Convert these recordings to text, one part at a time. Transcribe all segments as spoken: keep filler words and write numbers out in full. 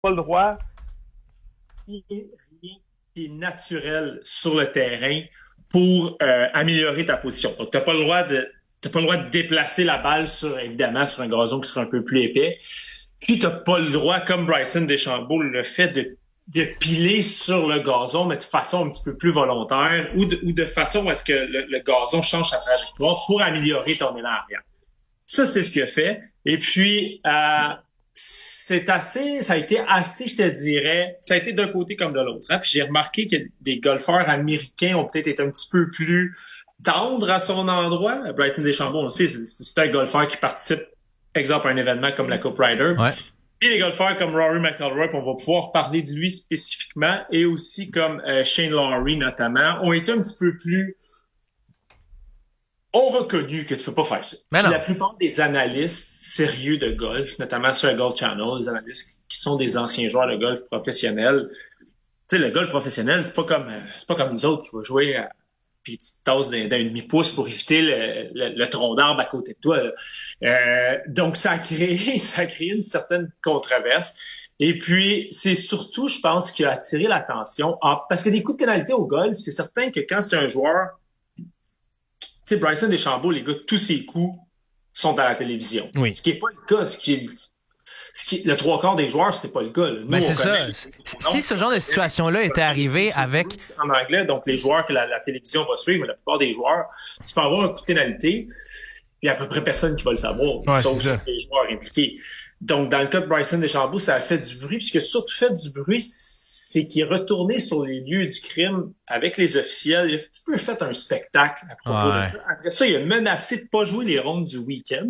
pas le droit, il n'y a rien qui est naturel sur le terrain pour euh, améliorer ta position. Donc, tu n'as pas le droit de t'as pas le droit de déplacer la balle sur, évidemment, sur un gazon qui sera un peu plus épais. Puis, tu n'as pas le droit, comme Bryson DeChambeau le fait, de, de piler sur le gazon, mais de façon un petit peu plus volontaire ou de, ou de façon où est-ce que le, le gazon change sa trajectoire pour améliorer ton élan arrière. Ça, c'est ce qu'il a fait. Et puis, euh, c'est assez, ça a été assez, je te dirais, ça a été d'un côté comme de l'autre. Hein? Puis j'ai remarqué que des golfeurs américains ont peut-être été un petit peu plus tendres à son endroit. Bryson DeChambeau, on le sait, c'est, c'est un golfeur qui participe, exemple, à un événement comme la Coupe Ryder. Ouais. Et les golfeurs comme Rory McIlroy, on va pouvoir parler de lui spécifiquement, et aussi comme euh, Shane Lowry notamment, ont été un petit peu plus ont reconnu que tu peux pas faire ça. Puis la plupart des analystes sérieux de golf, notamment sur le Golf Channel, les analystes qui sont des anciens joueurs de golf professionnels, tu sais, le golf professionnel, c'est pas comme c'est pas comme nous autres qui va jouer à puis tu te tasses d'un, d'un demi-pouce pour éviter le, le, le tronc d'arbre à côté de toi. Euh, donc, ça a créé, ça a créé une certaine controverse. Et puis, c'est surtout, je pense, qui a attiré l'attention. Ah, parce que des coups de pénalité au golf, c'est certain que quand c'est un joueur, tu sais, Bryson DeChambeau, les gars, tous ses coups sont à la télévision. Oui. Ce qui est pas le cas, ce qui est Ce qui, le trois quarts des joueurs, c'est pas le cas. Là. Nous, ben, c'est ça. Connaît, si ce genre de situation-là était arrivé avec... En anglais, donc les joueurs que la, la télévision va suivre, mais la plupart des joueurs, tu peux avoir un coup de pénalité, puis il y a à peu près personne qui va le savoir, ouais, sauf les joueurs impliqués. Donc, dans le cas de Bryson DeChambeau, ça a fait du bruit, puis ce qui a surtout fait du bruit, c'est qu'il est retourné sur les lieux du crime avec les officiels. Il a un petit peu fait un spectacle à propos ouais. de ça. Après ça, il a menacé de pas jouer les rondes du week-end.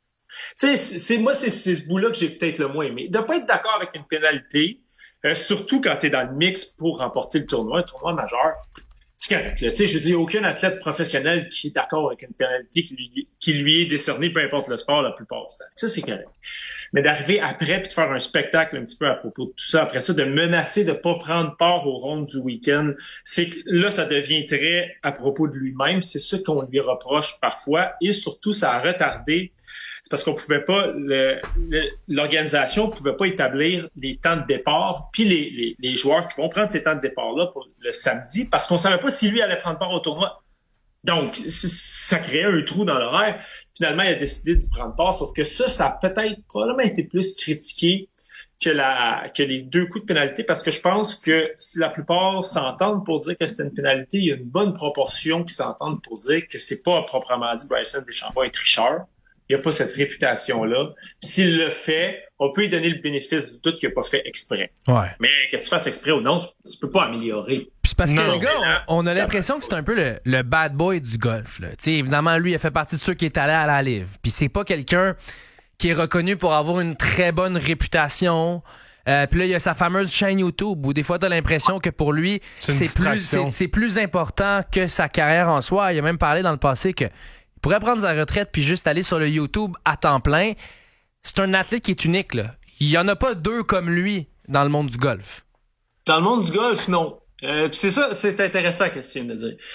Tu sais, c'est, c'est, moi, c'est, c'est ce bout-là que j'ai peut-être le moins aimé. De pas être d'accord avec une pénalité, euh, surtout quand t'es dans le mix pour remporter le tournoi, un tournoi majeur, c'est correct. Tu sais, je dis, aucun athlète professionnel qui est d'accord avec une pénalité qui lui, qui lui est décernée, peu importe le sport, la plupart du temps. Ça, c'est correct. Mais d'arriver après puis de faire un spectacle un petit peu à propos de tout ça, après ça, de menacer de pas prendre part aux rondes du week-end, c'est que là, ça devient très à propos de lui-même. C'est ça qu'on lui reproche parfois. Et surtout, ça a retardé. C'est parce qu'on pouvait pas, le, le, l'organisation pouvait pas établir les temps de départ, puis les, les, les joueurs qui vont prendre ces temps de départ-là pour le samedi, parce qu'on savait pas si lui allait prendre part au tournoi. Donc, ça créait un trou dans l'horaire. Finalement, il a décidé d'y prendre part, sauf que ça, ça a peut-être probablement été plus critiqué que la que les deux coups de pénalité, parce que je pense que si la plupart s'entendent pour dire que c'est une pénalité, il y a une bonne proportion qui s'entendent pour dire que c'est pas proprement dit Bryson DeChambeau un tricheur. Il n'y a pas cette réputation-là. Puis s'il le fait, on peut lui donner le bénéfice du doute qu'il n'a pas fait exprès. Ouais. Mais que tu fasses exprès ou non, tu, tu peux pas améliorer. Puis c'est parce non, que non, le gars, là, on, on a l'impression que c'est un peu le, le bad boy du golf. Là. T'sais, évidemment, lui, il a fait partie de ceux qui est allé à la Live. Puis c'est pas quelqu'un qui est reconnu pour avoir une très bonne réputation. Euh, puis là, il y a sa fameuse chaîne YouTube où des fois, t'as l'impression que pour lui, c'est, c'est, plus, c'est, c'est plus important que sa carrière en soi. Il a même parlé dans le passé que il pourrait prendre sa retraite puis juste aller sur le YouTube à temps plein. C'est un athlète qui est unique, là. Il y en a pas deux comme lui dans le monde du golf. Dans le monde du golf, non. Euh, puis c'est ça, c'est intéressant ce que tu viens de dire.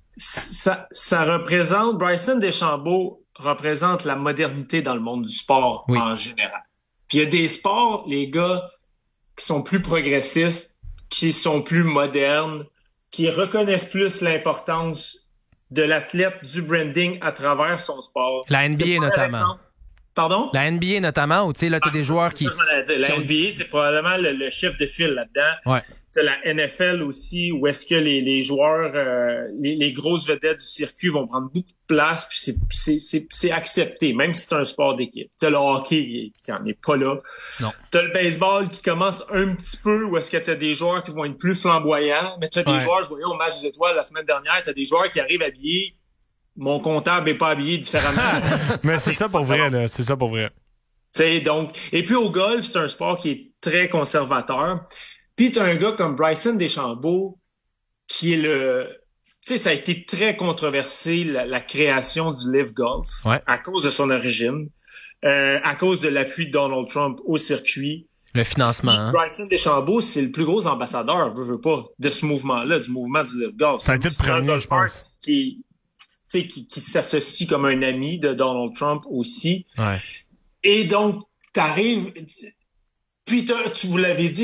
Ça, ça représente, Bryson DeChambeau représente la modernité dans le monde du sport oui. en général. Puis il y a des sports, les gars, qui sont plus progressistes, qui sont plus modernes, qui reconnaissent plus l'importance de l'athlète, du branding à travers son sport. La N B A notamment. Exemple. Pardon? La N B A notamment, où tu sais, là, t'as ah, des joueurs c'est qui... Ça, je m'en dire. La N B A, c'est probablement le, le chef de file là-dedans. Ouais. T'as la N F L aussi, où est-ce que les, les joueurs, euh, les, les grosses vedettes du circuit vont prendre beaucoup de place, puis c'est, c'est, c'est, c'est accepté, même si c'est un sport d'équipe. T'as le hockey qui en est pas là. Non. T'as le baseball qui commence un petit peu, où est-ce que t'as des joueurs qui vont être plus flamboyants, mais t'as des ouais. joueurs, je voyais au match des étoiles la semaine dernière, t'as des joueurs qui arrivent habillés. Mon comptable est pas habillé différemment. Mais c'est ça pour vrai, là. C'est ça pour vrai. T'sais, donc, et puis au golf, c'est un sport qui est très conservateur. Puis t'as un gars comme Bryson DeChambeau qui est le... Tu sais, ça a été très controversé, la, la création du Live Golf, ouais. à cause de son origine, euh, à cause de l'appui de Donald Trump au circuit. Le financement. Hein? Bryson DeChambeau, c'est le plus gros ambassadeur, veux, veux pas, de ce mouvement-là, du mouvement du Live Golf. Ça a été le premier, je pense. Qui, qui, qui s'associe comme un ami de Donald Trump aussi. Ouais. Et donc, t'arrives... puis tu vous l'avez dit,